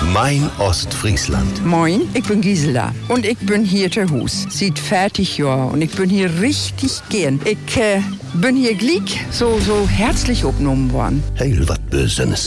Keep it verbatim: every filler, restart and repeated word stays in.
Mein Ostfriesland. Moin, ich bin Gisela und ich bin hier zu Hus. Seit vierzig Jahren und ich bin hier richtig gern. Ich äh, bin hier glick so, so herzlich aufgenommen worden. Heel wat Bösenes.